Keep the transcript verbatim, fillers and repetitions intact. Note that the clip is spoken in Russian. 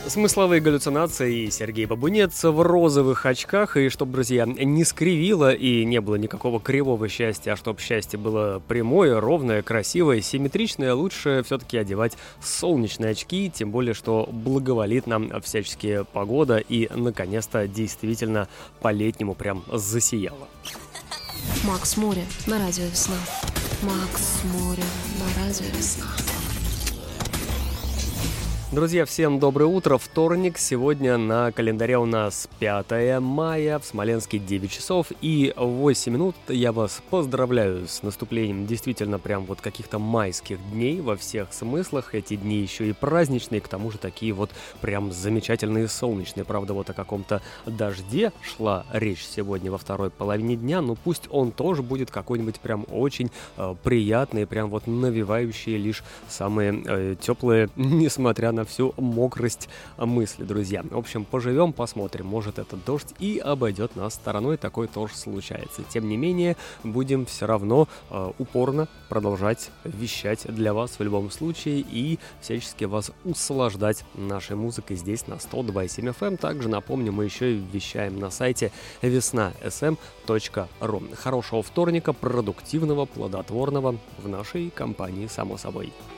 Смысловые галлюцинации и Сергей Бабунец в розовых очках. И чтоб, друзья, не скривило и не было никакого кривого счастья, а чтоб счастье было прямое, ровное, красивое, симметричное, лучше все-таки одевать солнечные очки, тем более, что благоволит нам всячески погода и, наконец-то, действительно по-летнему прям засияло. Макс Море на радио «Весна». Макс Море на радио «Весна». Друзья, всем доброе утро. Вторник. Сегодня на календаре у нас пятое мая, в Смоленске девять часов и восемь минут. Я вас поздравляю с наступлением действительно прям вот каких-то майских дней во всех смыслах. Эти дни еще и праздничные, к тому же такие вот прям замечательные солнечные. Правда, вот о каком-то дожде шла речь сегодня во второй половине дня. Ну пусть он тоже будет какой-нибудь прям очень э, приятный, прям вот навевающий лишь самые э, теплые, несмотря на на всю мокрость мысли, друзья. В общем, поживем, посмотрим. Может, этот дождь и обойдет нас стороной. Такое тоже случается. Тем не менее, будем все равно э, упорно продолжать вещать для вас в любом случае и всячески вас услаждать нашей музыкой здесь на сто два и семь эф эм. Также, напомню, мы еще и вещаем на сайте весна эс эм точка ру. Хорошего вторника, продуктивного, плодотворного в нашей компании, само собой.